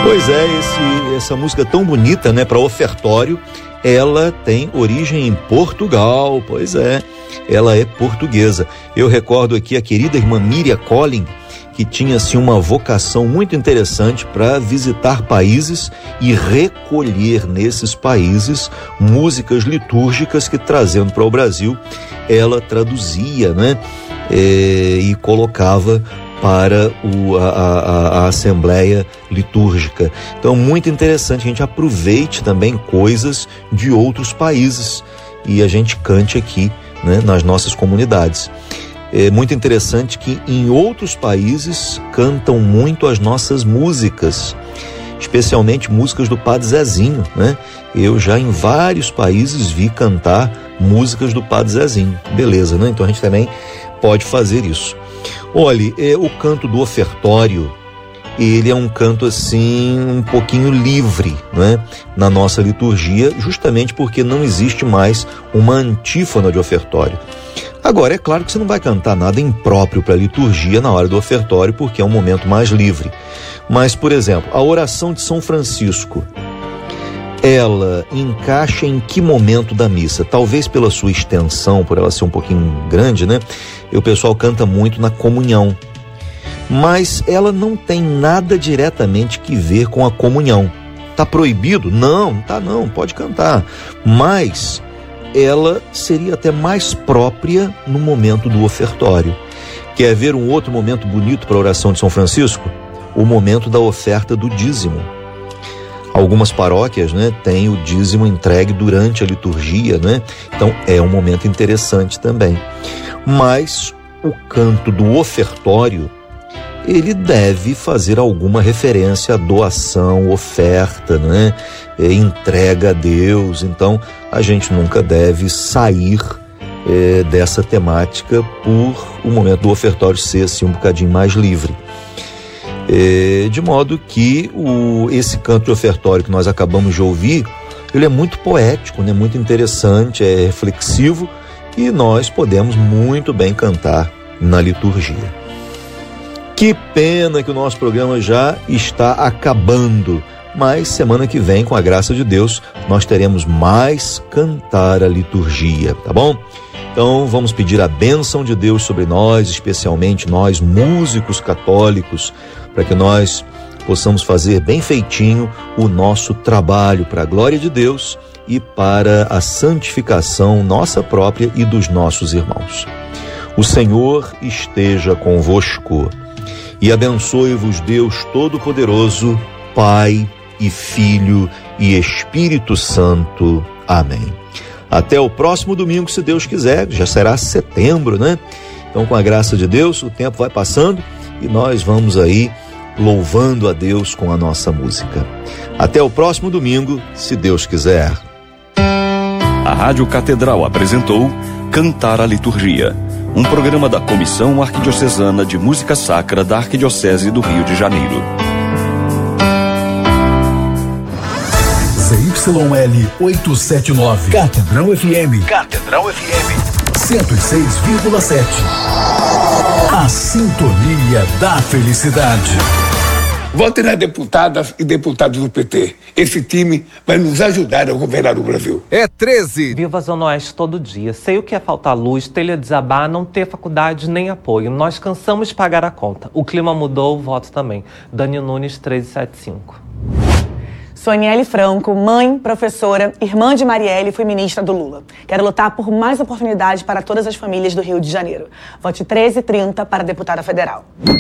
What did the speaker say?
Pois é, essa música tão bonita, né, para ofertório, ela tem origem em Portugal, pois é, ela é portuguesa. Eu recordo aqui a querida irmã Miriam Collin, que tinha assim uma vocação muito interessante para visitar países e recolher nesses países músicas litúrgicas que, trazendo para o Brasil, ela traduzia, né, e colocava para a Assembleia Litúrgica. Então, muito interessante, a gente aproveite também coisas de outros países e a gente cante aqui, né, nas nossas comunidades. É muito interessante que em outros países cantam muito as nossas músicas, especialmente músicas do Padre Zezinho, né? Eu já em vários países vi cantar músicas do Padre Zezinho. Beleza, né? Então a gente também pode fazer isso. Olha, o canto do ofertório, ele é um canto assim um pouquinho livre, né, na nossa liturgia, justamente porque não existe mais uma antífona de ofertório. Agora, é claro que você não vai cantar nada impróprio para a liturgia na hora do ofertório, porque é um momento mais livre. Mas, por exemplo, a oração de São Francisco, ela encaixa em que momento da missa? Talvez pela sua extensão, por ela ser um pouquinho grande, né? E o pessoal canta muito na comunhão. Mas ela não tem nada diretamente que ver com a comunhão. Tá proibido? Não, tá não, pode cantar. Mas ela seria até mais própria no momento do ofertório. Quer ver um outro momento bonito para a oração de São Francisco? O momento da oferta do dízimo. Algumas paróquias, né, têm o dízimo entregue durante a liturgia, né? Então é um momento interessante também. Mas o canto do ofertório, ele deve fazer alguma referência à doação, oferta, né? Entrega a Deus. Então a gente nunca deve sair dessa temática por o momento do ofertório ser assim um bocadinho mais livre. De modo que esse canto de ofertório que nós acabamos de ouvir, ele é muito poético, né? Muito interessante, é reflexivo e nós podemos muito bem cantar na liturgia. Que pena que o nosso programa já está acabando, mas semana que vem, com a graça de Deus, nós teremos mais Cantar a Liturgia, tá bom? Então vamos pedir a bênção de Deus sobre nós, especialmente nós músicos católicos, para que nós possamos fazer bem feitinho o nosso trabalho para a glória de Deus e para a santificação nossa própria e dos nossos irmãos. O Senhor esteja convosco e abençoe-vos Deus Todo-Poderoso, Pai e Filho e Espírito Santo. Amém. Até o próximo domingo, se Deus quiser, já será setembro, né? Então, com a graça de Deus, o tempo vai passando e nós vamos aí louvando a Deus com a nossa música. Até o próximo domingo, se Deus quiser. A Rádio Catedral apresentou Cantar a Liturgia, um programa da Comissão Arquidiocesana de Música Sacra da Arquidiocese do Rio de Janeiro. ZYL 879, Catedral FM. Catedral FM 106,7. A sintonia da felicidade. Votem nas deputadas e deputados do PT. Esse time vai nos ajudar a governar o Brasil. É 13. Viva a Zona Oeste todo dia. Sei o que é faltar luz, telha desabar, não ter faculdade nem apoio. Nós cansamos de pagar a conta. O clima mudou, o voto também. Dani Nunes, 1375. Sou Aniele Franco, mãe, professora, irmã de Marielle e fui ministra do Lula. Quero lutar por mais oportunidades para todas as famílias do Rio de Janeiro. Vote 1330 para deputada federal.